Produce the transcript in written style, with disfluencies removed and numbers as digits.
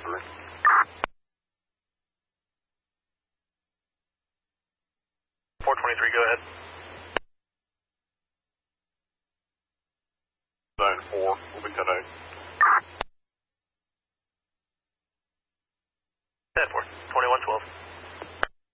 3. 423, go ahead. Zone 4, will be 10-8. 10-4, 2112.